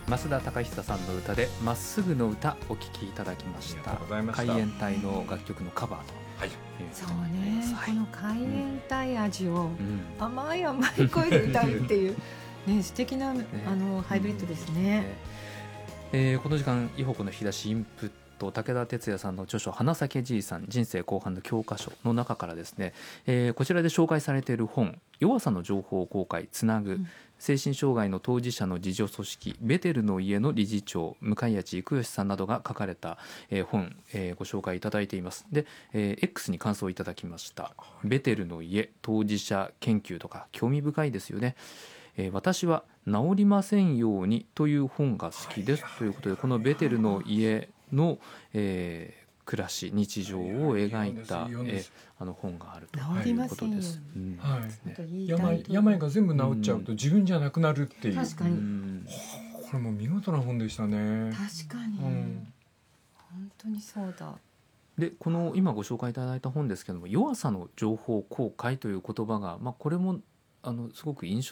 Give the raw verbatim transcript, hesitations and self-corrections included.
増田貴久さんの歌でまっすぐの歌お聴きいただきましあた。 りがとうございました海援隊の楽曲のカバーとはいいうそうことになりね、 ます。はいこの海援隊味をうん甘い甘い声で歌うっていうね、素敵な、 ねあのハイブリッドですね。 ねえーこの時間伊保子の引き出しインプット、武田鉄矢さんの著書花咲じいさん人生後半の教科書の中からですね、えーこちらで紹介されている本弱さの情報公開つなぐ、 うん精神障害の当事者の自助組織ベテルの家の理事長向谷地育義さんなどが書かれた、えー本、えーご紹介いただいています。で、えー X に感想をいただきました。ベテルの家当事者研究とか興味深いですよね。えー私は治りませんようにという本が好きですということで、このベテルの家の、えー暮らし日常を描いた、 いい本ですいい本ですえーあの本があると治りいうませんよことです。うんはいですね本当言いたい病と病が全部治っちゃうと自分じゃなくなるっていう、 確かにうんこれも見事な本でしたね。 確かに、 うん本当にそうだ。 でこの今ご紹介いただいた本ですけども弱さの情報公開という言葉が、まあ、これもあのすごく印象